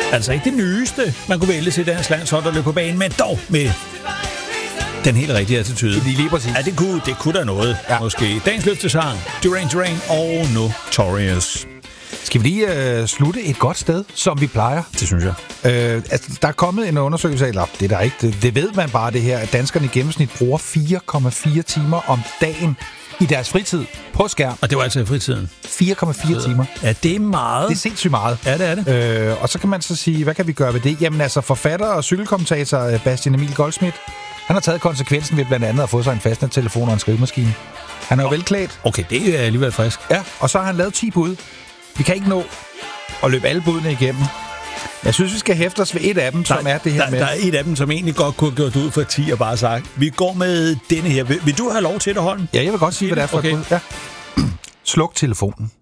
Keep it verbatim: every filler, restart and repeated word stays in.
Altså ikke det nyeste, man kunne vælge til dansk landshold, der løb på banen, men dog med den helt rigtige attitude. Lige præcis. Ja, det kunne, det kunne da noget, ja. Måske. Dagens løftesang, Duran Duran og Notorious. Skal vi lige øh, slutte et godt sted, som vi plejer? Det synes jeg. Øh, altså, der er kommet en undersøgelse af, eller det er der ikke, det, det ved man bare det her, at danskerne i gennemsnit bruger fire komma fire timer om dagen i deres fritid på skærm. Og det var altså i fritiden? fire komma fire timer. Ja, det er meget. Det er sindssygt meget. Ja, det er det. Øh, og så kan man så sige, hvad kan vi gøre ved det? Jamen altså, forfatter og cykelkommentator Bastian Emil Goldsmith, han har taget konsekvensen ved blandt andet at få sig en fastnettelefon og en skrivemaskine. Han er jo velklædt. Okay, det er alligevel frisk. Ja, og så har han lavet ti bud. Vi kan ikke nå at løbe alle budene igennem. Jeg synes, vi skal hæfte os ved et af dem, der, som er det her der, med... Der er et af dem, som egentlig godt kunne have gjort ud for ti og bare sagt, vi går med denne her. Vil, vil du have lov til det, Holm? Ja, jeg vil godt sige, hvad det er for okay. et bud. Ja. Sluk telefonen.